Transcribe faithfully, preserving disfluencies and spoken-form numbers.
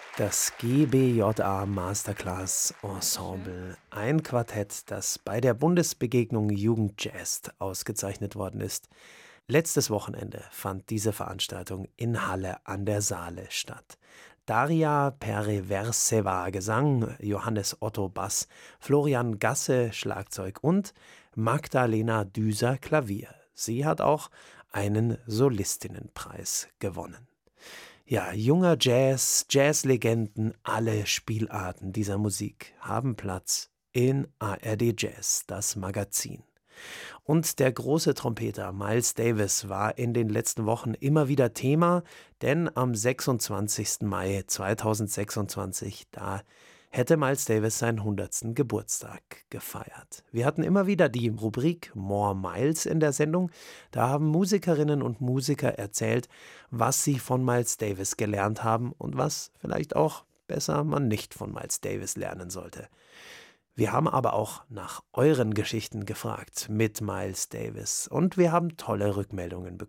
Das G B J A Masterclass Ensemble, ein Quartett, das bei der Bundesbegegnung Jugendjazz ausgezeichnet worden ist. Letztes Wochenende fand diese Veranstaltung in Halle an der Saale statt. Daria Pereverseva Gesang, Johannes Otto Bass, Florian Gasse Schlagzeug und Magdalena Düser Klavier. Sie hat auch einen Solistinnenpreis gewonnen. Ja, junger Jazz, Jazzlegenden, alle Spielarten dieser Musik haben Platz in A R D Jazz, das Magazin. Und der große Trompeter Miles Davis war in den letzten Wochen immer wieder Thema, denn am sechsundzwanzigsten Mai zweitausendsechsundzwanzig, da hätte Miles Davis seinen hundertsten Geburtstag gefeiert. Wir hatten immer wieder die Rubrik More Miles in der Sendung. Da haben Musikerinnen und Musiker erzählt, was sie von Miles Davis gelernt haben und was vielleicht auch besser man nicht von Miles Davis lernen sollte. Wir haben aber auch nach euren Geschichten gefragt mit Miles Davis und wir haben tolle Rückmeldungen bekommen.